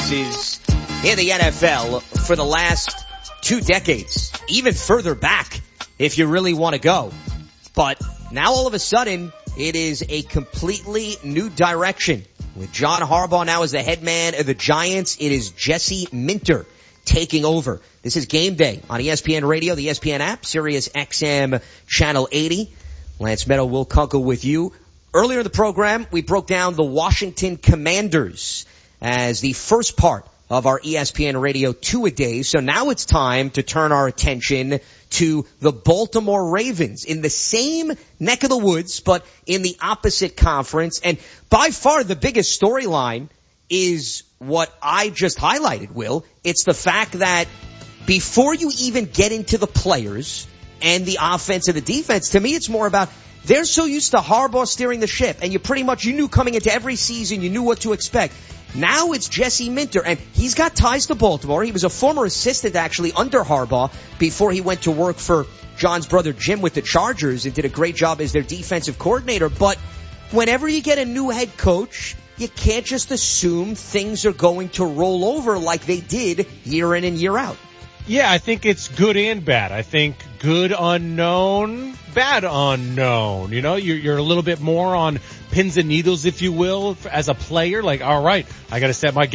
franchises in the NFL for the last 2 decades, even further back if you really want to go. But now all of a sudden, it is a completely new direction. With John Harbaugh now as the head man of the Giants, it is Jesse Minter taking over. This is Game Day on ESPN Radio, the ESPN app, Sirius XM Channel 80. Lance Meadow, Will Kunkel with you. Earlier in the program, we broke down the Washington Commanders as the first part of our ESPN Radio 2-a-day. So now it's time to turn our attention to the Baltimore Ravens in the same neck of the woods, but in the opposite conference. And by far the biggest storyline is what I just highlighted, Will. It's the fact that before you even get into the players and the offense and the defense, to me it's more about they're so used to Harbaugh steering the ship, and you knew coming into every season, you knew what to expect. Now it's Jesse Minter, and he's got ties to Baltimore. He was a former assistant, actually, under Harbaugh before he went to work for John's brother Jim with the Chargers and did a great job as their defensive coordinator. But whenever you get a new head coach, you can't just assume things are going to roll over like they did year in and year out. Yeah, I think it's good and bad. I think good unknown, bad unknown. You know, you're a little bit more on pins and needles, if you will, as a player. Like, all right, I got to set my game